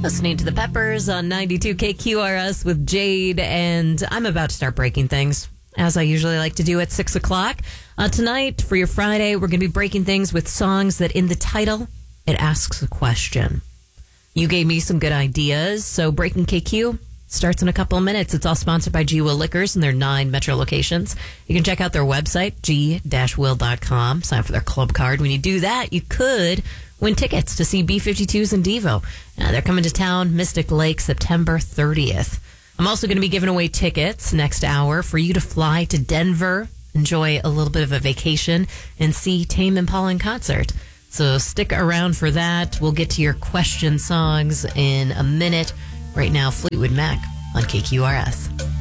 Listening to the Peppers on 92 KQRS with Jade, and I'm about to start breaking things, as I usually like to do at 6 o'clock. Tonight, for your Friday, we're going to be breaking things with songs that in the title, it asks a question. You gave me some good ideas, so Breaking KQ starts in a couple of minutes. It's all sponsored by G. Will Liquors and their 9 metro locations. You can check out their website, g-will.com, sign for their club card. When you do that, you could win tickets to see B-52s and Devo. They're coming to town, Mystic Lake, September 30th. I'm also going to be giving away tickets next hour for you to fly to Denver, enjoy a little bit of a vacation, and see Tame Impala in concert. So stick around for that. We'll get to your question songs in a minute. Right now, Fleetwood Mac on KQRS.